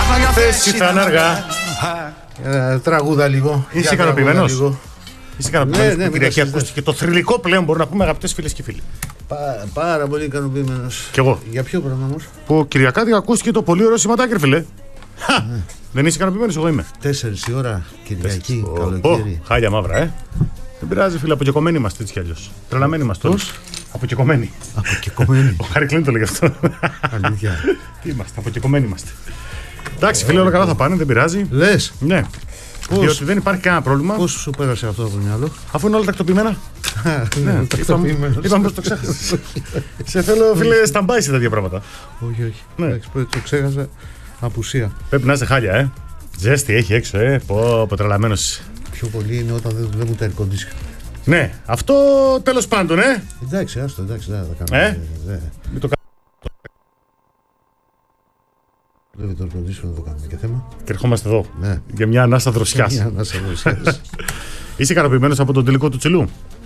θέση θα είναι αργά. Τραγούδα λίγο. Είσαι ικανοποιημένος? Είσαι ικανοποιημένος? Ναι, Κυριακή ακούστηκε το θρυλικό πλέον, μπορούμε να πούμε, αγαπητές φίλες και φίλοι. Πάρα πολύ ικανοποιημένος. Κι εγώ. Για ποιο πράγμα όμως? Που Κυριακάτικα ακούστηκε το πολύ ωραίο σηματάκι, φίλε. Δεν είσαι ικανοποιημένος? Εγώ είμαι. 4 η ώρα Κυριακή, καλοκαίρι. Χάλια μαύρα, Δεν πειράζει, φίλε, αποκεκομμένοι είμαστε έτσι κι αλλιώς. Τρελαμένοι είμαστε. Πώς? Αποκεκομμένοι. Αποκεκομμένοι. Ο Χάρη Κλίντον το λέγει αυτό. Αλήθεια. Τι είμαστε, αποκεκομμένοι είμαστε. Εντάξει, φίλε, όλα καλά θα πάνε, δεν πειράζει. Λες? Ναι. Διότι δεν υπάρχει κανένα πρόβλημα. Πώς σου πέρασε αυτό από το μυαλό? Αφού είναι όλα τακτοποιημένα. Ναι, τακτοποιημένος. Είπαμε πως το ξέχασες. Σε θέλω, φίλε, stand-by σε τέτοια πράγματα. Όχι. Το ξέχασα. Απουσία. Πρέπει να είσαι χάλια, Ζέστη έχει έξω, Πω, τρελαμένος. Πιο πολύ είναι όταν δεν δουλεύουν τα air condition. Ναι, αυτό τέλος πάντων, Εντάξει, άστο, εντάξει, δεν θα κάνουμε. Μην το Δουλεύει το air condition, δεν το κάνουμε και θέμα. Και ερχόμαστε εδώ. Ναι. Για μια ανάσα δροσιάς. Είσαι ικανοποιημένος από τον τελικό του Τσιλού?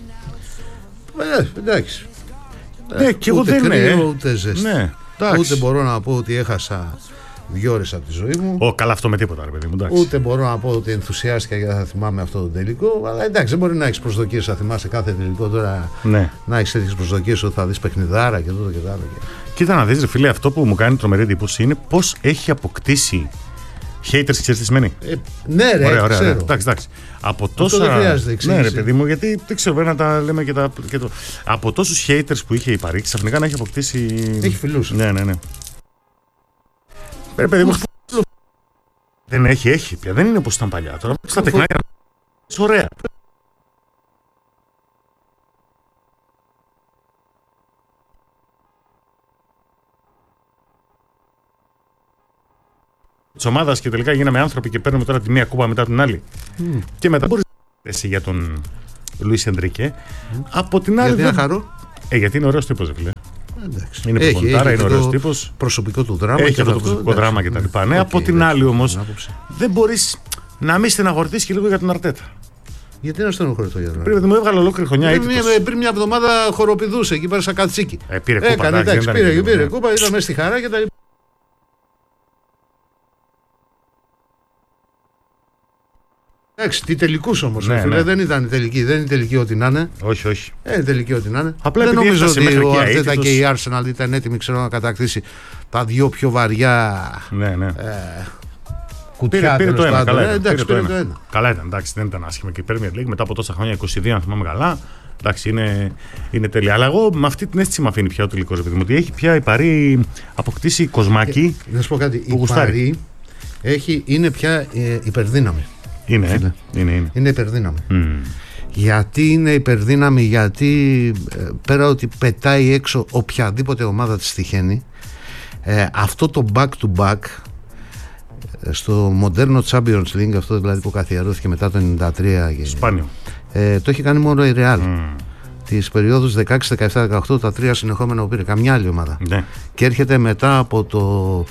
Εντάξει. Ναι, και εγώ δεν είμαι. Ούτε ζέστη. Ναι, ούτε μπορώ να πω ότι έχασα 2 ώρες από τη ζωή μου. Καλά, αυτό με τίποτα, ρε παιδί μου. Εντάξει. Ούτε μπορώ να πω ότι ενθουσιάστηκα γιατί θα θυμάμαι αυτό το τελικό. Αλλά εντάξει, δεν μπορεί να έχει προσδοκίες να θυμάσαι κάθε τελικό τώρα. Ναι. Να έχει τέτοιες προσδοκίες ότι θα δεις παιχνιδάρα και τούτο και τ' άλλο. Κοίτα να δεις, ρε φίλε, αυτό που μου κάνει τρομερή εντύπωση είναι πως έχει αποκτήσει haters, ξέρεις τι σημαίνει? Ναι, ρε, ωραία, ξέρω. Εντάξει. Από τόσα. Αυτό δεν χρειάζεται εξήγηση. Ναι, ρε παιδί μου, γιατί δεν ξέρω, να τα λέμε και το. Από τόσους haters που είχε η Παρή, ξαφνικά να έχει αποκτήσει. Έχει φιλούς. Ναι. Ρε παιδί μου, δεν έχει πια. Δεν είναι όπως ήταν παλιά. Τώρα στα τεχνάκια. Ωραία. Της ομάδας και τελικά γίναμε άνθρωποι και παίρνουμε τώρα τη μία κούπα μετά την άλλη. Και μετά μπορείς να εσύ για τον Λουίς Ενρίκε. Από την άλλη. Γιατί να χαρώ? Γιατί είναι ωραίος τύπος, φίλε. Εντάξει. Είναι προπονητάρα, είναι ωραίος τύπος. Προσωπικό του δράμα. Έχει αυτό το προσωπικό δράμα κτλ. Ναι, από την άλλη όμως δεν μπορείς να μην στεναχωρηθείς και λίγο για τον Αρτέτα. Γιατί να στενοχωρηθώ για τον Αρτέτα? Πριν μου έβγαλε ολόκληρη χρονιά. Πριν μια εβδομάδα χοροπηδούσε εκεί πέρα σαν κατσίκι. Πήρε κούπα. Πήρε κούπα, ήταν μέσα στη χαρά και τα λοιπά. Εντάξει, τι τελικούς όμως, ναι. Δεν ήταν τελική, δεν είναι τελική ό,τι να είναι. Όχι. Τελική ό,τι να είναι. Απλά δεν νομίζω ότι ο Αρτέτα και η Arsenal ήταν έτοιμοι, να κατακτήσει τα 2 πιο βαριά. Ναι. Κουτιά. Πήρε το ένα. Πήρε το ένα. Καλά ήταν, εντάξει, δεν ήταν άσχημα και η Premier League μετά από τόσα χρόνια, 22 αν θυμάμαι καλά. Εντάξει, είναι τέλεια. Αλλά εγώ με αυτή την αίσθηση με αφήνει πια ο τελικός, επειδή μου ότι έχει πια η Παρή αποκτήσει κοσμάκι. Να σου πω κάτι, η Παρή είναι πια υπερδύναμη. Είναι υπερδύναμη. Γιατί είναι υπερδύναμη? Γιατί πέρα ότι πετάει έξω οποιαδήποτε ομάδα της τυχαίνει, αυτό το back to back στο μοντέρνο Champions League, αυτό δηλαδή που καθιερώθηκε μετά το 93 σπάνιο, το έχει κάνει μόνο η Real. Τις περιόδους 16, 17, 18, τα 3 συνεχόμενα που πήρε καμιά άλλη ομάδα. Ναι. Και έρχεται μετά από το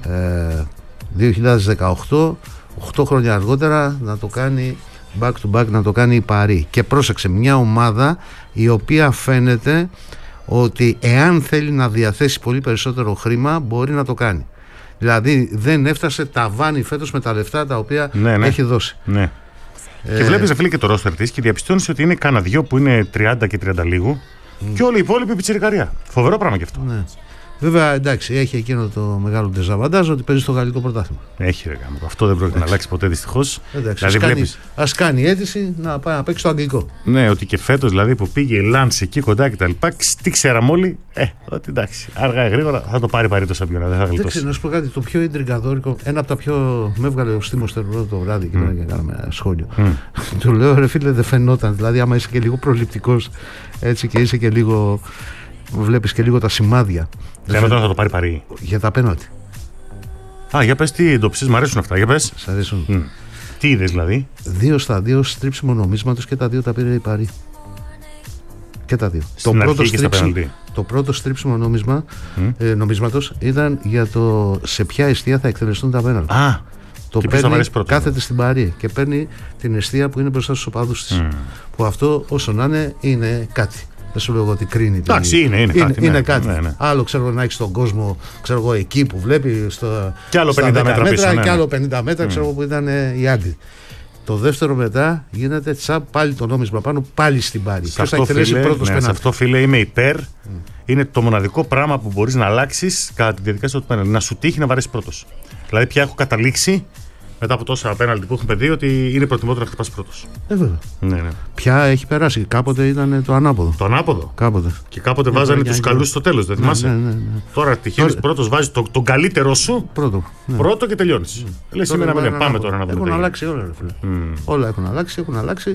2018, 8 χρόνια αργότερα, να το κάνει back to back, να το κάνει η Παρή. Και πρόσεξε, μια ομάδα η οποία φαίνεται ότι εάν θέλει να διαθέσει πολύ περισσότερο χρήμα μπορεί να το κάνει. Δηλαδή δεν έφτασε ταβάνι φέτος με τα λεφτά τα οποία έχει δώσει. Ναι. Και βλέπεις, φίλε, και το ρόστερ της και διαπιστώνεις ότι είναι κάνα 2 που είναι 30 και 30 λίγου και όλοι οι υπόλοιποι πιτσιρικαρία. Φοβερό πράγμα και αυτό. Ναι. Βέβαια, εντάξει, έχει εκείνο το μεγάλο ντεζαβαντάζ ότι παίζει στο γαλλικό πρωτάθλημα. Έχει, ρε γάμο. Αυτό δεν πρόκειται να αλλάξει ποτέ, δυστυχώς. Δηλαδή, ας κάνει αίτηση να πάει να παίξει στο αγγλικό. Ναι, ότι και φέτος δηλαδή που πήγε η Λάνς εκεί κοντά και τα λοιπά, τι ξέραμε όλοι, ότι εντάξει, αργά ή γρήγορα θα το πάρει το σαμπιόνα. Δεν θα γλιτώσει. Να σου πω κάτι, το πιο ιντριγκαδόρικο, ένα από τα πιο. Με έβγαλε ο Στίμος το βράδυ και κάναμε ένα σχόλιο. Του λέω, ρε φίλε, δεν φαινόταν. Δηλαδή, άμα είσαι και λίγο προληπτικός έτσι και είσαι και λίγο. Βλέπεις και λίγο τα σημάδια. Φαίνονταν θα το πάρει Παρή. Για τα πέναλτι. Για πες τι εντοπίσεις, μου αρέσουν αυτά. Για πες. Σ' αρέσουν. Τι είδες δηλαδή? 2 στα 2 στρίψιμο νομίσματος και τα 2 τα πήρε η Παρή. Και τα 2. Το πρώτο στρίψιμο νόμισμα νομίσματος ήταν για το σε ποια εστία θα εκτελεστούν τα πέναλτι. Το παίρνει, κάθεται στην Παρή και παίρνει την εστία που είναι μπροστά στους οπαδούς της. Που αυτό όσο να είναι κάτι. Δεν σου λέω ότι κρίνει. Εντάξει, είναι κάτι. Ναι. Άλλο ξέρω να έχει τον κόσμο, ξέρω εγώ, εκεί που βλέπει. Και άλλο 50 μέτρα πίσω. Και άλλο 50 μέτρα, ξέρω εγώ, που ήταν οι Άγγλοι. Το δεύτερο μετά γίνεται τσαπ, πάλι το νόμισμα πάνω, πάλι στην Πάρη. Ποιος θα εκτελέσει πρώτος πέναλτι. Σε αυτό, φίλε, είμαι υπέρ. Είναι το μοναδικό πράγμα που μπορείς να αλλάξεις κατά τη διαδικασία του πέναλτι. Να σου τύχει να βαρέσει πρώτος. Δηλαδή, πια έχω καταλήξει μετά από τόσα πέναλτι που έχουμε δει ότι είναι προτιμότερο να χτυπάς πρώτος. Βέβαια. Ναι. Πια έχει περάσει. Κάποτε ήταν το ανάποδο. Το ανάποδο. Κάποτε. Και κάποτε βάζανε τους καλούς στο τέλος, δεν θυμάσαι. Ναι. Τώρα τυχαίνεις πρώτος, βάζεις τον καλύτερό σου πρώτο και τελειώνεις. Λες σήμερα πάμε τώρα να δούμε. Έχουν αλλάξει όλα, ρε φίλε. Όλα έχουν αλλάξει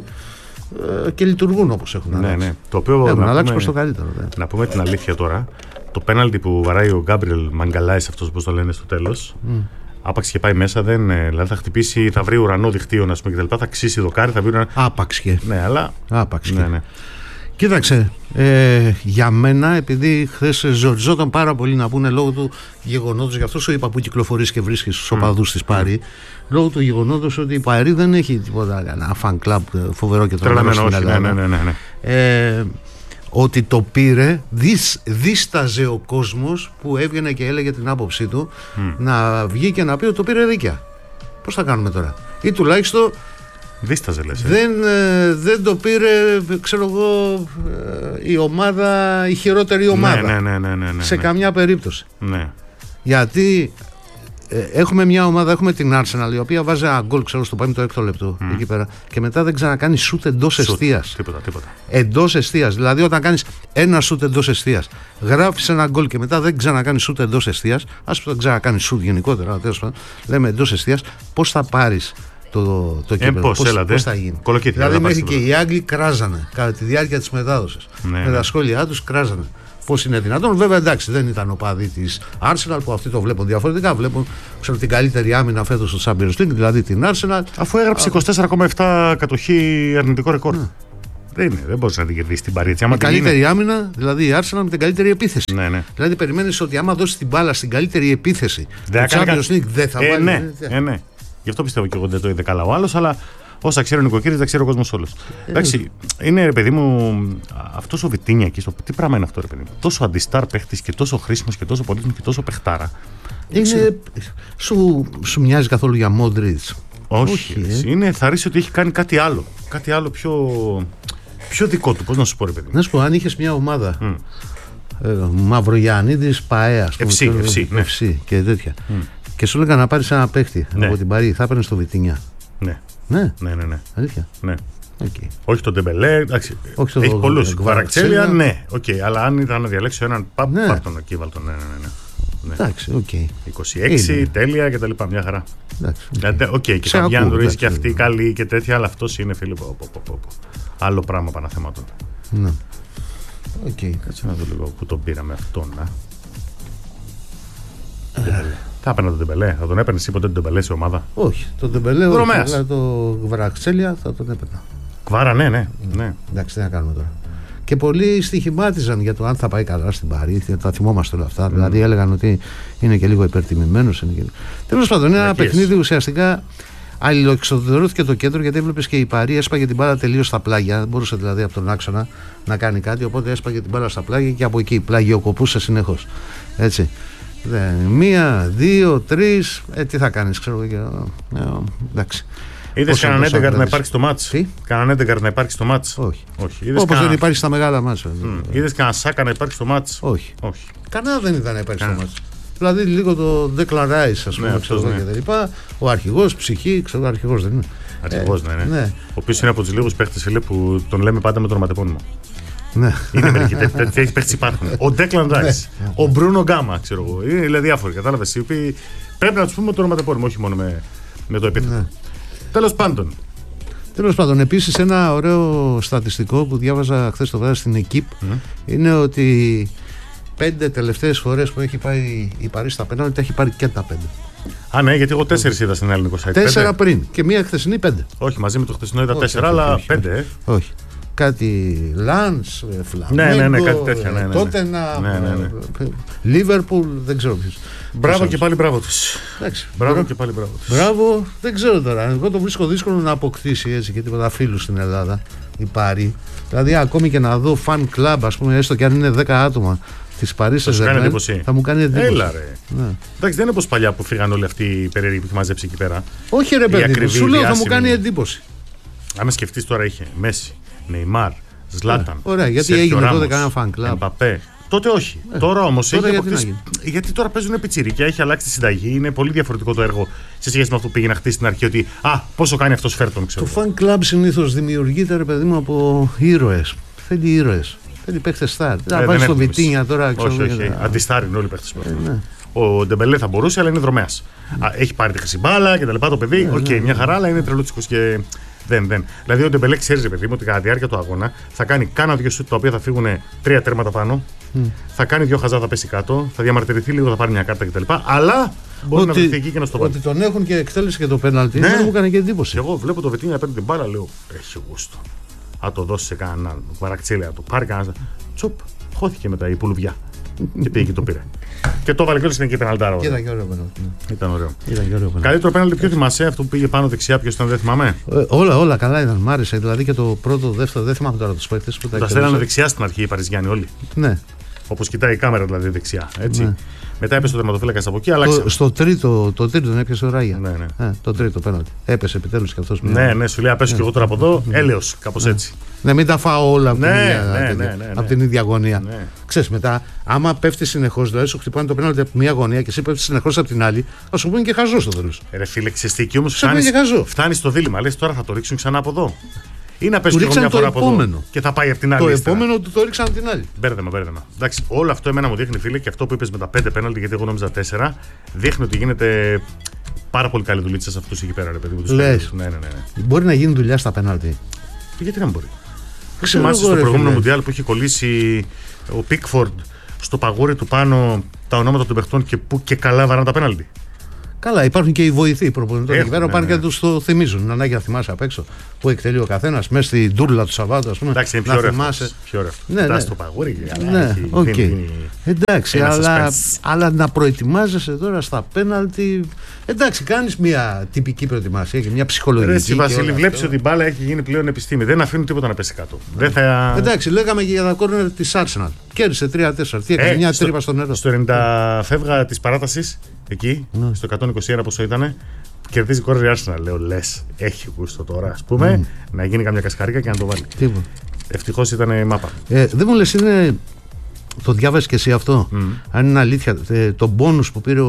και λειτουργούν όπως έχουν αλλάξει. Ναι. Το οποίο έχουν αλλάξει προς το καλύτερο. Να πούμε την αλήθεια τώρα. Το πέναλτι που βαράει ο Γκάμπριελ Μαγκαλάης, αυτός που το λένε στο τέλος. Άπαξ και πάει μέσα, δηλαδή θα χτυπήσει, θα βρει ουρανό δικτύο, να πούμε, και τα λοιπά, θα ξύσει δοκάρι, θα βρει ουρανό. Άπαξ και. Ναι, αλλά. Άπαξ και. Ναι. Κοίταξε, για μένα, επειδή χθες ζοριζόταν πάρα πολύ να πούνε λόγω του γεγονότος, γι' αυτό σου είπα που κυκλοφορείς και βρίσκεις στους οπαδούς της Πάρη, λόγω του γεγονότος ότι η Πάρη δεν έχει τίποτα, ένα fan club φοβερό και τρομερό στην Ελλάδα. Ναι. Ότι το πήρε, δίσταζε ο κόσμος που έβγαινε και έλεγε την άποψή του να βγει και να πει ότι το πήρε δίκαια. Πώς θα κάνουμε τώρα? Ή τουλάχιστον δίσταζε, λες. Δεν το πήρε, ξέρω εγώ, η ομάδα, η χειρότερη ομάδα. Ναι. Σε καμιά περίπτωση. Ναι. Γιατί έχουμε μια ομάδα, έχουμε την Arsenal, η οποία βάζει ένα γκολ, ξέρω, στο 5ο λεπτό εκεί πέρα, και μετά δεν ξανακάνει σούτ εντός εστίας. Τίποτα. Εντός εστίας. Δηλαδή, όταν κάνεις ένα σούτ εντός εστίας, γράφεις ένα γκολ και μετά δεν ξανακάνει σούτ εντός εστίας, ας πούμε, δεν ξανακάνει σούτ γενικότερα, τέλος πάντων, λέμε εντός εστίας, πώς θα πάρεις το κύπελλο, πώς θα γίνει? Δηλαδή, μέχρι και οι Άγγλοι κράζανε κατά τη διάρκεια της μετάδοσης. Με τα σχόλιά τους κράζανε. Πώς είναι δυνατόν? Βέβαια, εντάξει, δεν ήταν οπαδοί της Arsenal που αυτοί το βλέπουν διαφορετικά. Βλέπουν, ξέρω, την καλύτερη άμυνα φέτος στο Champions League, δηλαδή την Arsenal. Αφού έγραψε 24,7 κατοχή αρνητικό ρεκόρ. Δεν μπορείς να την κερδίσεις την Πάρη. Η καλύτερη άμυνα, δηλαδή η Arsenal με την καλύτερη επίθεση. Ναι. Δηλαδή, περιμένεις ότι άμα δώσεις την μπάλα στην καλύτερη επίθεση του Champions League δεν θα βάλει. Ναι. Γι' αυτό πιστεύω και εγώ δεν το είδε καλά ο άλλος, αλλά όσα ξέρει ο νοικοκύρης, δεν ξέρει ο κόσμος όλος. Εντάξει, είναι, ρε παιδί μου, αυτός ο Βιτίνια εκεί, τι πράγμα είναι αυτό, ρε παιδί μου? Τόσο αντιστάρ παίχτης και τόσο χρήσιμος και τόσο πολύτιμος και τόσο παιχτάρα. Σου μοιάζει καθόλου για Μόντριτς? Όχι. Θα ρίξει ότι έχει κάνει κάτι άλλο. Κάτι άλλο πιο δικό του. Πώς να σου πω, ρε παιδί μου? Να σου πω, αν είχες μια ομάδα Μαυρογιαννίδης, ΠαΕ, FC και τέτοια, και σου έλεγα να πάρεις ένα παίχτη από την Παρί, θα έπαιρνες το Βιτίνια? Ναι. Αλήθεια? Ναι. Okay. Όχι τον Ντεμπελέ, έχει πολλούς. Κβαραξέλια, ναι. Okay. Αλλά αν ήταν να διαλέξω έναν, πάρ' τον εκεί, βάλ' τον. Ναι. Εντάξει, οκ. 26, τέλεια και τα λοιπά, μια χαρά. Okay. Και θα βγαίνουν ρίσεις και αυτοί καλοί και τέτοια, αλλά αυτός είναι, φίλε, άλλο πράγμα παναθεμάτων. Ναι. Κάτσε να δω λίγο που τον πήραμε αυτόν. Θα έπαιρνα τον Ντεμπελέ, θα τον έπαιρνε εσύ ποτέ τον Ντεμπελέ σε ομάδα? Όχι, τον Ντεμπελέ, αλλά το Κβαραξέλια θα τον έπαιρνα. Κβάρα, ναι. Εντάξει, τι να κάνουμε τώρα. Και πολλοί στοιχημάτιζαν για το αν θα πάει καλά στην Παρί, τα θυμόμαστε όλα αυτά. Δηλαδή έλεγαν ότι είναι και λίγο υπερτιμημένος. Τέλος πάντων, είναι ένα παιχνίδι ουσιαστικά. Αλληλοεξοδερώθηκε το κέντρο, γιατί έβλεπες και η Παρί έσπαγε την μπάλα τελείως στα πλάγια. Δεν μπορούσε δηλαδή από τον άξονα να κάνει κάτι, οπότε έσπαγε την μπάλα στα πλάγια και από εκεί πλαγιοκοπούσε συνεχώς. Έτσι. 1, 2, 3, τι θα κάνεις, ξέρω εγώ. Εντάξει. Είδες κανέναν Έντεγκαρντ να υπάρχει στο μάτς? Κανέναν Έντεγκαρντ να υπάρχει στο μάτς? Όχι. Όπως δεν υπάρχει στα μεγάλα μάτς. Είδες κανέναν Σάκα να υπάρχει στο μάτς? Όχι. Κανένα δεν ήταν να υπάρχει στο μάτς. Δηλαδή λίγο το Declan Rice, ας πούμε, και τα λοιπά. Ο αρχηγός, ψυχή, ξέρω, ο αρχηγός δεν είναι? Αρχηγός, ναι. Ο οποίος είναι από τους λίγους παίχτες, φίλε, που τον λέμε πάντα με το ονοματεπώνυμο. Ναι. Είναι μερικοί τέτοιοι παίχτες υπάρχουν. Ο Declan Rice, ο Μπρούνο Γκάμα, ξέρω εγώ. Είναι διάφοροι, κατάλαβες, οι οποίοι πρέπει να τους πούμε το ονοματεπώνυμο, όχι μόνο με το επίθετο. Τέλος πάντων, επίσης ένα ωραίο στατιστικό που διάβαζα χθες το βράδυ στην Εκίπ είναι ότι 5 τελευταίες φορές που έχει πάει η Παρί στα πέναλτι, τα έχει πάρει και τα 5. Ναι, γιατί εγώ 4 είδα στην ελληνικό site. 4 πριν και μία χθεσινή 5. Όχι, μαζί με το χθεσινό είδα 4, αλλά 5. Όχι. Κάτι Λανς, Φλαμέγκο, κάτι τέτοια. Τότενα, Λίβερπουλ, δεν ξέρω ποιος. Μπράβο και πάλι μπράβο τους. Μπράβο και πάλι μπράβο τους. Μπράβο, δεν ξέρω τώρα. Εγώ το βρίσκω δύσκολο να αποκτήσει έτσι και τίποτα φίλους στην Ελλάδα. Η Πάρη. Δηλαδή, ακόμη και να δω fan club, ας πούμε, έστω και αν είναι 10 άτομα της Paris Saint-Germain, θα μου κάνει εντύπωση. Έλα ρε. Ναι. Εντάξει, δεν είναι όπως παλιά που φύγαν όλοι αυτοί οι περίεργοι που έχει μαζέψει εκεί πέρα. Όχι, ρε παιδί, σου λέω θα μου κάνει εντύπωση. Άμα σκεφτείς τώρα, είχε Μέση, Νεϊμάρ, Ζλάταν. Ωραία, γιατί έγινε τότε κανένα fan club. Εμπαπέ. Τότε όχι. Τώρα όμως έχει αποκτήσει. Γιατί τώρα παίζουν πιτσιρίκια, έχει αλλάξει τη συνταγή. Είναι πολύ διαφορετικό το έργο σε σχέση με αυτό που πήγε να χτίσει στην αρχή. Ότι πόσο κάνει αυτός φέρτον, ξέρω. Το fan club συνήθως δημιουργείται, ρε παιδί μου, από ήρωες. Θέλει ήρωες. Θέλει παίχτες στάρ. Να πάει στο Βιτίνια τώρα, ξέρω. Όχι. Αντιστάρ είναι όλοι οι παίχτες. Ο Ντεμπελέ θα μπορούσε, αλλά είναι δρομέας. Έχει πάρει τη χρυσή μπάλα και τα λοιπά το παιδί. Οκ, μια χαρά, αλλά είναι τρελούτσικος και. Δεν. Δηλαδή ο Ντεμπελέ ξέρει, ρε παιδί μου, ότι κατά τη διάρκεια του αγώνα θα κάνει κάνα 2 σουτ τα οποία θα φύγουν 3 τέρματα πάνω. Θα κάνει 2 χαζά, θα πέσει κάτω. Θα διαμαρτυρηθεί λίγο, θα πάρει μια κάρτα κτλ. Αλλά μπορεί να βρεθεί εκεί και να στο βάλει. Ότι τον έχουν και εκτέλεσε και το πέναλτι. Ναι, μου έκανε και εντύπωση. Εγώ βλέπω το Βιτίνια παίρνει την μπάλα, λέω έχει γούστο. Θα το δώσει σε κανέναν παρακτσέλια, να το πάρει κανένα. Τσουπ, χώθηκε μετά η πουλουβιά. Και πήγε και το πήρε. Και το βάλε και όλες και πεναλτάρα. Ήταν και ωραίο πέναλτι. Ήταν ωραίο. Καλύτερο πέναλτι, ποιο θυμάσαι, αυτό που πήγε πάνω δεξιά, ποιο ήταν, δεν θυμάμαι. Όλα καλά ήταν, μ' άρεσε. Δηλαδή και το πρώτο, δεύτερο, δεν θυμάμαι τώρα τους παίκτες που τα στέλνανε δεξιά στην αρχή οι Παριζιάνοι όλοι. Ναι. Όπως κοιτάει η κάμερα δηλαδή δεξιά. Έτσι. Ναι. Μετά έπεσε το τερματοφύλακα από εκεί, αλλάξαμε. Στο τρίτο τον έπιασε ο Ράγια. Ναι. Το τρίτο πέναλτι. Έπεσε επιτέλους κι αυτός. Ναι, σου λέει απέσω κι εγώ τώρα από εδώ, έλεος, κάπως έτσι. Ναι, μην τα φάω όλα από την ίδια γωνία. Ξέρεις μετά, άμα πέφτει συνεχώς, δηλαδή σου χτυπάνε το πέναλτι από μια γωνία και εσύ πέφτει συνεχώς από την άλλη, θα σου πούνε και χαζό στο τέλος. Ρε φίλε, ξεστική όμως φτάνει στο δίλημμα. Λες τώρα θα το ρίξουν ξανά από εδώ. Ή να πέσει μια φορά από εδώ και θα πάει από την άλλη. Το επόμενο του το ρίξαν από την άλλη. Μπέρδεμα. Εντάξει, όλο αυτό εμένα μου δείχνει, φίλε, και αυτό που είπες με τα 5 πέναλτι, γιατί εγώ νόμιζα 4, δείχνει ότι γίνεται πάρα πολύ καλή δουλειά σε αυτούς εκεί πέρα, ρε παιδί μου. Λες. Ναι. Μπορεί να γίνει δουλειά στα πέναλτι. Γιατί να μην μπορεί. Θυμάσαι στο προηγούμενο Μουντιάλ που είχε κολλήσει ο Πίκφορντ στο παγούρι του πάνω τα ονόματα των παιχτών και που και καλά βαράνε τα πέναλτι. Καλά, υπάρχουν και οι βοηθοί προπονητών εκεί πέρα, πάνε και τους το θυμίζουν. Να ανάγκη να θυμάσαι απ' έξω που εκτελεί ο καθένας μέσα στη ντούρλα του Σαββάτου, ας πούμε. Εντάξει, είναι πιο ωραίο. Ναι, στο παγούρι. Ναι, οκ. Εντάξει, αλλά να προετοιμάζεσαι τώρα στα πέναλτι. Εντάξει, κάνεις μια τυπική προετοιμασία και μια ψυχολογική. Εσύ, Βασίλη, βλέπεις ότι η μπάλα έχει γίνει πλέον επιστήμη. Δεν αφήνουν τίποτα να πέσει κάτω. Εντάξει, λέγαμε και για τα κόρνερ της Arsenal. Κέρδισε 3-4. Τι έκανε, μια τρύπα στο νερό. Στο 90 φεύγα της παράτασης, εκεί, στο 121 πόσο ήταν, κερδίζει κόρνερ η Arsenal. Λέω, λες, έχει γούστο τώρα, ας πούμε, να γίνει καμιά κασκαρίκα και να το βάλει. Ευτυχώς ήταν η μάπα. Δεν μου λες, είναι. Το διάβασες και εσύ αυτό. Αν είναι αλήθεια, το μπόνους που πήρε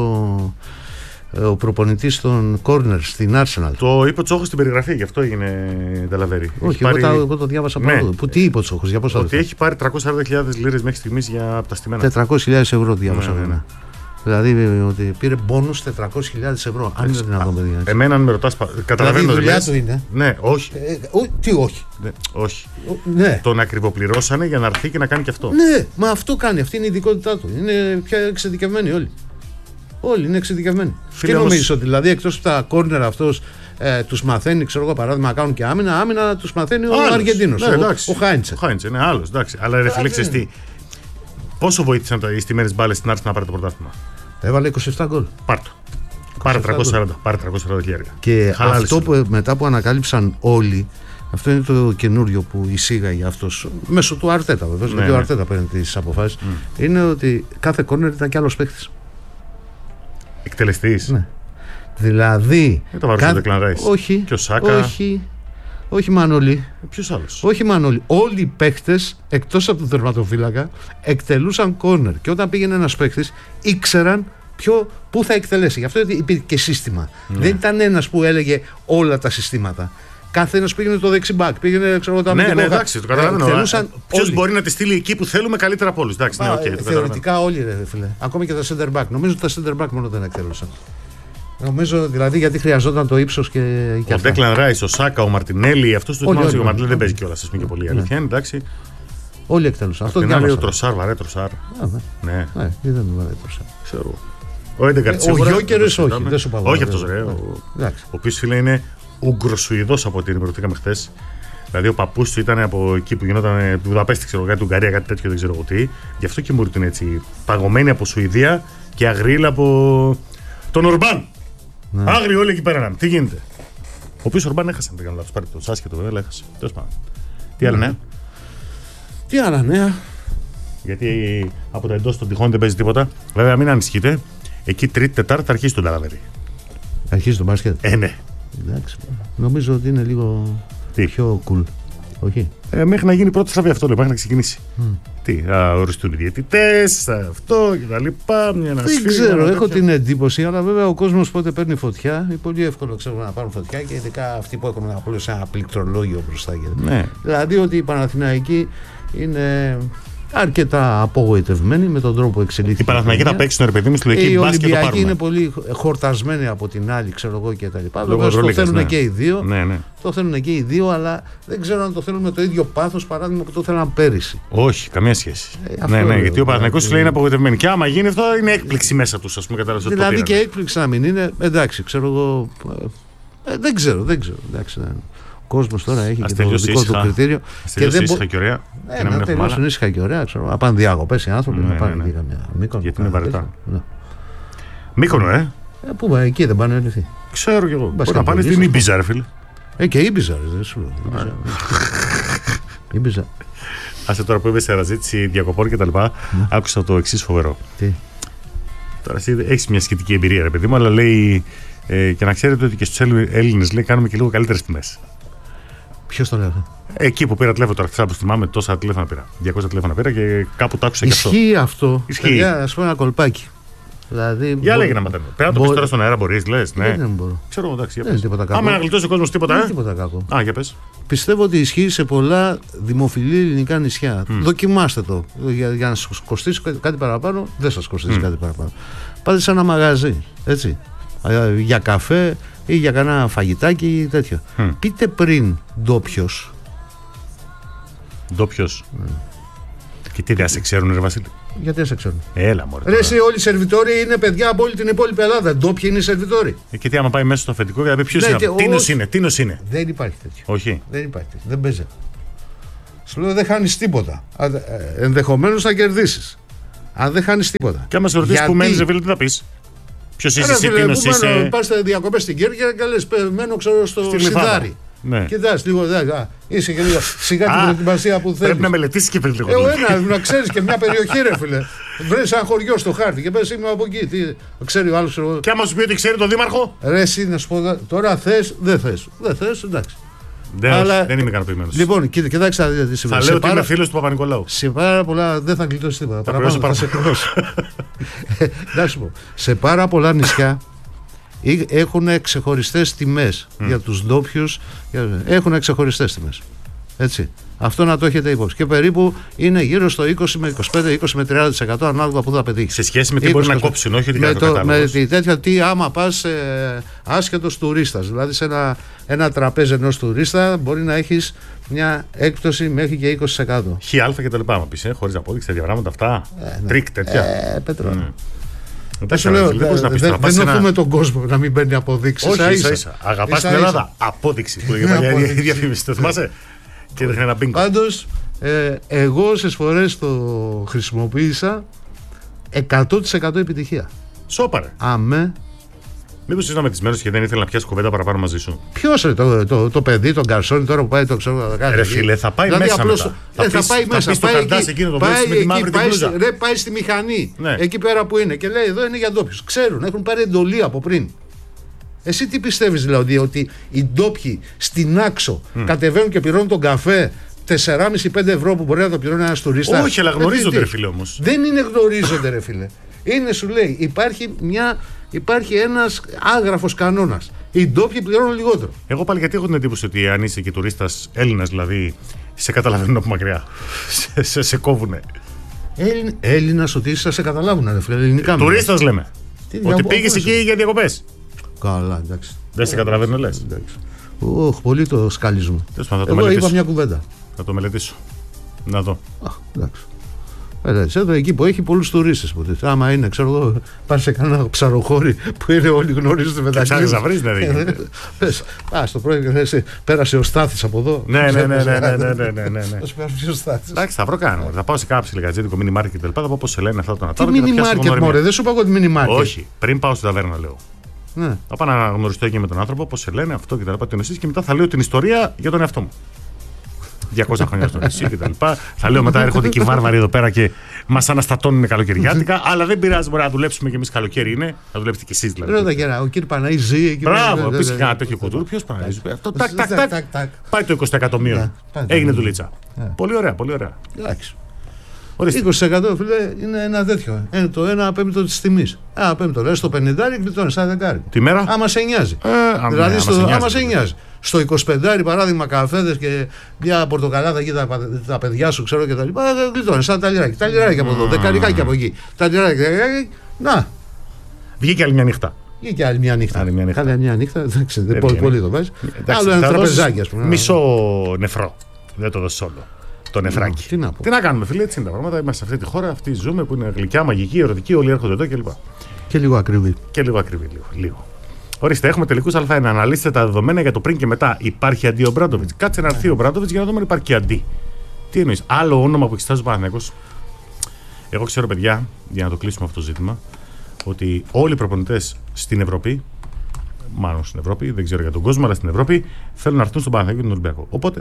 ο προπονητής των Corners στην Arsenal. Το είπε ο Τσόχος στην περιγραφή, γι' αυτό έγινε Νταλαβέρη. Όχι, εγώ το διάβασα από εδώ. Τι είπε ο Τσόχος, για πόσα λεφτά? Ότι έχει πάρει 340.000 λίρες μέχρι στιγμής για τα στημένα. 400.000 ευρώ διάβασα. Ναι. Δηλαδή ότι πήρε μπόνους 400.000 ευρώ. Αν είναι δυνατόν, παιδιά. Εμένα, αν με ρωτάς, καταλαβαίνω. Η δουλειά του είναι. Ναι, όχι. Τι όχι. Όχι. Τον ακριβοπληρώσανε για να έρθει και να κάνει και αυτό. Ναι, μα αυτό κάνει. Αυτή είναι η ειδικότητά του. Είναι πια εξειδικευμένοι όλοι. Όλοι είναι εξειδικευμένοι. Τι νομίζεις ότι δηλαδή εκτός από τα κόρνερ αυτός τους μαθαίνει, ξέρω εγώ παράδειγμα, να κάνουν και άμυνα τους μαθαίνει ο Αργεντίνος. Ο Χάιντσε. Ο Χάιντσε, ναι, άλλος. Αλλά ρε φίλε, ξέρεις τι. Πόσο βοήθησαν οι στημένες μπάλες στην Άρση να πάρει το πρωτάθλημα? Έβαλε 27 γκολ. Πάρε 340 χιλιάρικα. Και αυτό που μετά που ανακάλυψαν όλοι, αυτό είναι το καινούριο που εισήγαγε αυτός μέσω του Αρτέτα, βεβαίως, γιατί ο Αρτέτα παίρνει τις αποφάσεις, είναι ότι κάθε κόρνερ ήταν κι άλλος παίκτης. Εκτελεστής. Ναι. Δηλαδή. Δεν το βάρουσε ο Declan Rice. Όχι. Και ο Σάκα. Όχι Μανώλη. Ποιος άλλος? Όχι Μανώλη. Όλοι οι παίκτες εκτός από τον τερματοφύλακα εκτελούσαν κόρνερ. Και όταν πήγαινε ένας παίκτης ήξεραν πού θα εκτελέσει. Γι' αυτό υπήρχε και σύστημα. Δεν ήταν ένας που έλεγε όλα τα συστήματα. Κάθε ένας πήγαινε το δεξιμπάκ, πήγαινε το αμυντικό. Ναι, εντάξει, το καταλαβαίνω. Ποιος μπορεί να τη στείλει εκεί που θέλουμε καλύτερα από όλους. Θεωρητικά όλοι, ρε φίλε. Ακόμη και τα center back. Νομίζω ότι τα center back μόνο δεν εκτελούσαν. Νομίζω δηλαδή γιατί χρειαζόταν το ύψος και ο Declan Rice, ο Σάκα, ο Μαρτινέλη, αυτός του θυμάμαι. Ο Μαρτινέλη δεν παίζει κιόλας, ας πούμε, και πολύ αλήθεια. Εντάξει. Όλοι εκτελούσαν. Αυτό είναι ο Τροσάρ, βαρέ Τροσάρ. Ναι, δεν είναι βαρέ Τροσάρ. Ξέρω. Ο Έντεγκαρτ σίγουρα. Ο Γιόκερες όχι, δεν σου όχι αυτός, ρε. Ο οποίος, φίλε, είναι Ουγγροσουηδός από ό,τι ενημερωθήκαμε χθες. Δηλαδή ο παππούς του ήταν από εκεί που γινόταν Βουδαπέστη, ξέρω κάτι, Ουγγαρία, κάτι τέτοιο, δεν ξέρω εγώ τι. Γι' αυτό και μου είναι έτσι. Παγωμένη από Σουηδία Και αγρίλα από τον Ορμπάν. Ναι. Άγριοι όλοι εκεί πέρα. Τι γίνεται. Ο οποίος Ορμπάν έχασε, αν δεν κάνω λάθος. Πάρει το άσχετο βέβαια, αλλά έχασε. Τέλος πάντων. Τι άλλα νέα. Τι άλλα νέα. Γιατί από τα εντός των τυχών δεν παίζει τίποτα. Βέβαια, μην ανησυχείτε. Εκεί Τρίτη, Τετάρτη αρχίζει τον Ταλαβέρι. Αρχίζει το μπάσκετ. Ναι. Εντάξει. Νομίζω ότι είναι λίγο πιο cool. Όχι. Μέχρι να γίνει πρώτη στραβή αυτό, λοιπόν, μέχρι να ξεκινήσει. Τι, θα οριστούν οι διαιτητές, αυτό και τα λοιπά. Δεν ξέρω, έχω την εντύπωση, αλλά βέβαια ο κόσμος πότε παίρνει φωτιά, είναι πολύ εύκολο ξέρουμε, να πάρουν φωτιά και ειδικά αυτοί που έχουν απλώς ένα πληκτρολόγιο μπροστά. Ναι. Δηλαδή ότι οι Παναθηναϊκοί είναι αρκετά απογοητευμένοι με τον τρόπο που εξελίχθηκε. Οι Παναθηναϊκοί θα παίξουν, ρε παιδί μου, στη λογική μπάσκετ. Οι Ολυμπιακοί είναι πολύ χορτασμένοι από την άλλη, ξέρω εγώ και τα λοιπά. Βέβαια το θέλουν και οι δύο. Ναι. Το θέλουν και οι δύο, αλλά δεν ξέρω αν το θέλουν με το ίδιο πάθος παράδειγμα που το θέλαν πέρυσι. Όχι, καμία σχέση. Ναι, γιατί ο Παναθηναϊκός σου λέει είναι απογοητευμένοι. Και άμα γίνει αυτό, είναι έκπληξη μέσα του, α πούμε, κατάλαβε. Δηλαδή και έκπληξη να μην είναι, εντάξει, ξέρω εγώ. Δεν ξέρω. Εντάξει, ο κόσμος τώρα έχει και το δικό του κριτήριο. Και δεν ήσυχα και ωραία. Να τελειώσουν ήσυχα και ωραία. Να πάνε διακοπές οι άνθρωποι, να πάνε και καμιά Μύκονο. Γιατί είναι βαρετά. Μύκονο, Πού πάει, εκεί δεν πάνε όλοι. Ξέρω κι εγώ. Μπορεί να πάνε στην Ήμπιζα, ρε φίλε. Και Ήμπιζα, δεν σου λέω. Ήμπιζα. Άσε τώρα που είμαι σε αναζήτηση διακοπών και τα λοιπά, άκουσα το εξής φοβερό. Τι. Τώρα εσύ έχεις μια σχετική εμπειρία, ρε παιδί μου, αλλά λέει και να ξέρετε ότι και στους Έλληνες λέει κάνουμε και λίγο καλύτερες τιμές. Ποιος το λέει αυτό? Εκεί που πήρα τηλέφωνο τώρα, που θυμάμαι τόσα τηλέφωνα πήρα. 200 τηλέφωνα πήρα και κάπου το άκουσα και αυτό. Ισχύει αυτό. Ισχύει. Ας πούμε ένα κολπάκι. Δηλαδή, για λέγε να μαθαίνω. Πρέπει να το πεις τώρα στον αέρα, μπορείς, λες. Ναι. Δεν μπορώ. Ξέρω, εντάξει. Δεν είναι τίποτα κακό. Άμα να γλιτώσει ο κόσμος τίποτα. Δεν είναι τίποτα κακό. Για πες. Πιστεύω ότι ισχύει σε πολλά δημοφιλή ελληνικά νησιά. Δοκιμάστε το. Για να σας κοστίσει κάτι παραπάνω, δεν σας κοστίσει κάτι παραπάνω. Πάτε σε ένα μαγαζί, έτσι. Για καφέ ή για κανένα φαγητάκι ή τέτοιο. Πείτε πριν ντόπιος. Ντόπιος. Και τι δεν σε ξέρουν, ρε Βασίλη? Γιατί δεν σε ξέρουν? Έλα, μωρέ. Ρε, εσύ όλοι οι σερβιτόροι είναι παιδιά από όλη την υπόλοιπη Ελλάδα. Ντόπιοι είναι οι σερβιτόροι. Και τι άμα πάει μέσα στο αφεντικό και να πει ποιος είναι? Τίνος είναι. Δεν υπάρχει τέτοιο. Όχι. Δεν υπάρχει τέτοιο. Δεν παίζει. Σου λέω δεν χάνεις τίποτα. Ενδεχομένως να κερδίσεις. Αν δεν χάνεις τίποτα. Και άμα σε ρωτήσεις που μένεις, φίλε, τι θα πεις? Ποιος είσαι εσύ, Τίνος είσαι? Πας στα διακοπές στην Κέρκυρα και λες μένω ξέρω στο Σιδάρι. Ναι. Κοιτάς λίγο, είσαι και λίγο σιγά την προετοιμασία που θέλεις. Πρέπει να μελετήσεις και πριν λίγο. Να ξέρεις και μια περιοχή, ρε φίλε. Βρες ένα χωριό στο χάρτη και πες είμαι από εκεί. Τι, ξέρει ο άλλος. Και άμα σου πει ότι ξέρει τον δήμαρχο. Ρε, εσύ να σου πω τώρα θες, δεν θες. Δεν θες, εντάξει. Δεν είμαι ικανοποιημένος. Λοιπόν, κοιτάξτε να δείτε τι συμβαίνει. Θα λέω ότι είμαι φίλος του Παπα-Νικολάου. Σε πάρα πολλά δεν θα γλιτώσει τίποτα. Θα σε χρεώσει. Να σου πω. Σε πάρα πολλά νησιά έχουν ξεχωριστές τιμές για τους ντόπιους. Έχουν ξεχωριστές τιμές. Έτσι. Αυτό να το έχετε υπόψη. Και περίπου είναι γύρω στο 20 με 25, 20 με 30% ανάλογα που θα πετύχει. Σε σχέση με τι μπορεί να κόψουν, όχι ότι με τέτοια, τι άμα πας άσχετος τουρίστας. Δηλαδή σε ένα τραπέζι ενός τουρίστα μπορεί να έχεις μια έκπτωση μέχρι και 20%. ΧΑ και τα λοιπά, άμα πεις, χωρίς απόδειξη, τέτοια πράγματα αυτά. Τρίκ, τέτοια. Πέτρο. Δεν οθούμε τον κόσμο να μην παίρνει αποδείξεις. Όχι, ίσα. Αγαπάς την Ελλάδα. Απόδειξη. Που λέγεται παλιά η διαφήμιση. Το θυμάσαι? Και έδειχνε ένα μπίνγκο. Πάντως, εγώ όσες φορές το χρησιμοποίησα 100% επιτυχία. Σόπαρε. Αμέ. Μήπως είσαι μετισμένος και δεν ήθελε να πιάσει κουβέντα παραπάνω μαζί σου? Ποιος το παιδί, τον καρσόνι τώρα που πάει το ξέρω. Ρε φίλε, θα πάει δηλαδή μέσα απλώς, μετά. Θα πάει μέσα. Θα πάει στη μηχανή. Ναι. Εκεί πέρα που είναι. Και λέει εδώ είναι για ντόπιους. Ξέρουν, έχουν πάρει εντολή από πριν. Εσύ τι πιστεύεις δηλαδή? Ότι οι ντόπιοι στην Άξο κατεβαίνουν και πληρώνουν τον καφέ 4,5-5 ευρώ που μπορεί να το πληρώνει ένας τουρίστας? Όχι, αλλά γνωρίζονται, ρε φίλε, όμως. Δεν είναι γνωρίζονται, ρε φίλε. Είναι, σου λέει, υπάρχει ένας άγραφος κανόνας. Οι ντόπιοι πληρώνουν λιγότερο. Εγώ πάλι γιατί έχω την εντύπωση ότι αν είσαι και τουρίστας Έλληνας, δηλαδή, σε καταλαβαίνουν από μακριά. σε κόβουνε. Έλληνας ότι είσαι, σε καταλάβουν, ρε φίλε. Ελληνικά. Τουρίστας λέμε. Ότι πήγες εκεί για διακοπές. Καλά, εντάξει. Δεν σε καταλαβαίνω, λες. Πολύ το σκάλισμα. Εγώ είπα μια κουβέντα. Θα το μελετήσω. Να δω. Εντάξει. Εκεί που έχει πολλούς τουρίστες. Άμα είναι, ξέρω εγώ, πάρει σε κανένα ψαροχώρι που είναι όλοι γνωρίζονται μεταξύ τους. Ψάχνεις να βρεις, δηλαδή. Το πρωί πέρασε ο Στάθης από εδώ. Ναι. Θα σου πέρασε ο Στάθης. Εντάξει, θα βρω κάνω. Θα πάω σε κάποιο λιγατζίδικο mini market και λοιπά. Θα πω πώς σε λένε αυτά το Νατάρο. Τι mini market, μωρέ, δεν σου είπα εγώ ότι mini market. Όχι, πριν πάω στην ταβέρνα, λέω. Ναι. Θα πάω να γνωριστώ εκεί με τον άνθρωπο, πώς σε λένε αυτό και τα λοιπά. Και μετά θα λέω την ιστορία για τον εαυτό μου. 200 χρόνια στο νησί κτλ. Θα λέω μετά έρχονται και οι βάρβαροι εδώ πέρα και μας αναστατώνουν καλοκαιριάτικα. Αλλά δεν πειράζει, μπορεί να δουλέψουμε κι εμείς, καλοκαίρι είναι. Να δουλέψετε κι εσείς δηλαδή. Ρώτα και ο κύριο Παναή ζει εκεί. Μπράβο, επίσης και ένα τέτοιο κουτούρ. Ποιος Παναή? Αυτό τάκ. Πάει το 20 εκατομμύριο. Έγινε δουλίτσα. Πολύ ωραία, πολύ ωραία. 20% φίλε είναι ένα τέτοιο. Το 1 πέμπτο τη τιμή. 1 πέμπτο. Δηλαδή στο 50 γλιτώνει σαν δεκάρι. Τη μέρα. Άμα σε νοιάζει. Δηλαδή άμα σε νοιάζει. Στο 25 παράδειγμα καφέδες και μια πορτοκαλάδα εκεί τα παιδιά σου ξέρω και τα λοιπά. Γλιτώνει σαν τα λιράκι. Τα λιράκι από εδώ. Δεκαρικάκι από εκεί. Τα λιράκι. Να. Βγήκε άλλη μια νύχτα. Βγήκε άλλη μια νύχτα. Άλλη μια νύχτα. Εντάξει, πολύ το βάζει. Άλλο ένα τραπεζάκι, α πούμε. Μισό νεφρό. Δεν το δώσει όλο. Το νεφράκι. Τι να κάνουμε, φίλε, έτσι είναι τα πράγματα. Είμαστε σε αυτή τη χώρα, αυτή ζούμε που είναι γλυκιά, μαγική, ερωτική, όλοι έρχονται εδώ κλπ. Και λίγο ακριβή. Λίγο. Ορίστε, έχουμε τελικούς Α1. Αναλύστε τα δεδομένα για το πριν και μετά. Υπάρχει αντί ο Μπράντοβιτς. Κάτσε να έρθει ο Μπράντοβιτς για να δούμε αν υπάρχει και αντί. Τι εννοείς, άλλο όνομα που εξετάζει ο Παναθηναϊκός. Εγώ ξέρω, παιδιά, για να το κλείσουμε αυτό το ζήτημα, ότι όλοι οι προπονητές στην Ευρώπη, μάλλον στην Ευρώπη, δεν ξέρω για τον κόσμο, αλλά στην Ευρώπη, θέλουν να έρθουν στον Παναθηναϊκό και τον Ολυμπιακό. Οπότε.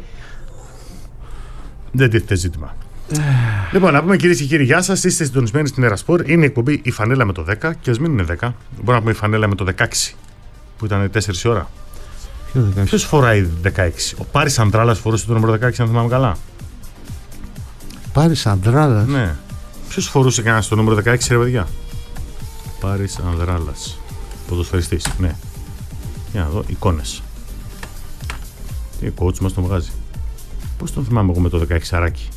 Δεν τίθεται ζήτημα. Λοιπόν, να πούμε κυρίες και κύριοι, γεια σας. Είστε συντονισμένοι στην Ερασπορ. Είναι η εκπομπή η φανέλα με το 10 και ας μην είναι 10. Μπορούμε να πούμε η φανέλα με το 16 που ήταν 4 η ώρα. Ποιος φοράει 16? Ο Πάρης Ανδράλας φορούσε το νούμερο 16, αν θυμάμαι καλά. Πάρης Ανδράλας. Ναι. Ποιος φορούσε κανένα το νούμερο 16, ρε παιδιά? Πάρης Ανδράλας. Ποδοσφαιριστής. Ναι. Για να δω εικόνες. Τι coach μας τον βγάζει. Πώς τον θυμάμαι εγώ με το 16 αράκι?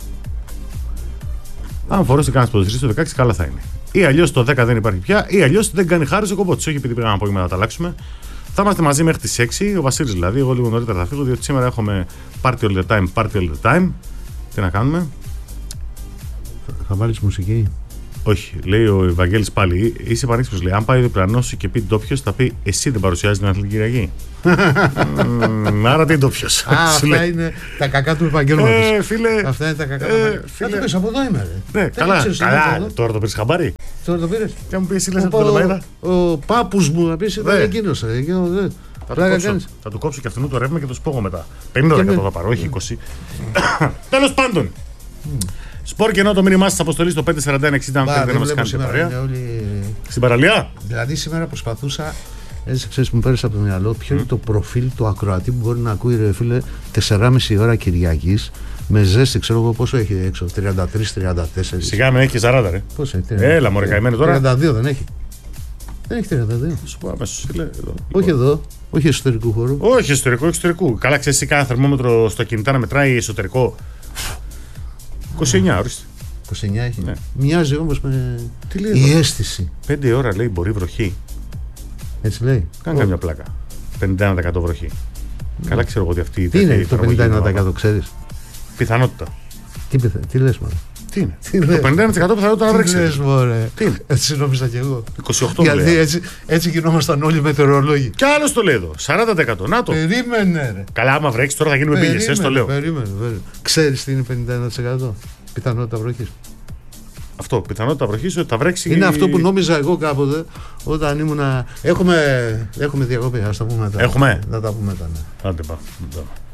Αν φορούσε κανένα ποδοσφαιριστή το 16, καλά θα είναι. Ή αλλιώς το 10 δεν υπάρχει πια, ή αλλιώς δεν κάνει χάρη ο κομπότης. Όχι επειδή πήγαμε από εκεί να τα αλλάξουμε. Θα είμαστε μαζί μέχρι τις 6, ο Βασίλης δηλαδή. Εγώ λίγο νωρίτερα θα φύγω, διότι σήμερα έχουμε party all the time. Τι να κάνουμε? Θα βάλεις μουσική? Όχι, λέει ο Ευαγγέλης πάλι. Είσαι πανέξυπνος, λέει. Αν πάει ο διπλανός σου και πει ντόπιος, θα πει εσύ δεν παρουσιάζει την Αθλητική Κυριακή. Άρα τι ντόπιος? Αυτά είναι τα κακά του επαγγέλματος. Φίλε. Αυτά είναι τα κακά του επαγγέλματος. Από εδώ είμαι. Ναι, καλά. Τώρα το πήρες χαμπάρι. Τώρα το πήρες. Και μου πει εσύ λες από την Πελοπαίδα. Ο πάπους μου να πεις ήταν εκείνος. Θα του κόψω και αυτού το ρεύμα και το σπόγω μετά. 50% θα πάρω, όχι 20. Τέλος πάντων. Σπορ και ενώ το μήνυμά σας αποστολή στο 54160 αν θέλετε να μας κάνετε παρέα. Στην παραλία. Δηλαδή σήμερα προσπαθούσα, έτσι ξέρεις μου πέρασε από το μυαλό, ποιο είναι το προφίλ του ακροατή που μπορεί να ακούει ρε φίλε 4,5 ώρα Κυριακής με ζέστη, ξέρω εγώ πόσο έχει έξω, 33-34. Σιγά με έχει και 40 ρε. Πόσο έχει? Έλα μωρέ καημένο τώρα. 32 δεν έχει? Δεν έχει 32. Σου πω αμέσως φίλε. Όχι εδώ, όχι εσωτερικού χώρου. Όχι εσωτερικού. Καλά ξέρεις εσύ κάθε θερμόμετρο στο κινητά να μετράει εσωτερικό. 29, ορίστε. 29 έχει. Ναι. Μοιάζει όμως με τι λέει η αίσθηση. 5 ώρα λέει μπορεί βροχή. Έτσι λέει. Κάνει καμιά πλάκα. 51% βροχή. Καλά ξέρω εγώ ότι αυτή η. Τι είναι το 51% ξέρεις? Πιθανότητα. Τι λες μωρέ? Τι είναι? Το 51% πιθανότητα να βρέξει. Τι λες μωρέ? Τι είναι? Έτσι νόμιζα κι εγώ. 28%. Γιατί έτσι γινόμασταν όλοι μετεωρολόγοι. Κι άλλος το λέει εδώ. 40%. Να το. Περίμενε ρε. Καλά, άμα βρέξει τώρα θα γίνουμε μπίλιες. Το λέω. Περίμενε. Ξέρεις τι είναι 51%? Πιθανότητα βροχής. Αυτό, πιθανότητα βροχής ότι θα βρέξει. Είναι αυτό που νόμιζα εγώ κάποτε όταν ήμουνα. Έχουμε διακοπή, ας τα πούμε μετά. Έχουμε. Να τα πούμε μετά. Ναι. Άντε,